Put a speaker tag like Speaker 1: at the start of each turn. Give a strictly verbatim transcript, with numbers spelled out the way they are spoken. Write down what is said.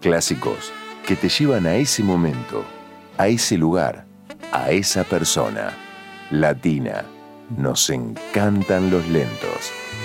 Speaker 1: Clásicos que te llevan a ese momento, a ese lugar, a esa persona. Latina. Nos encantan los lentos.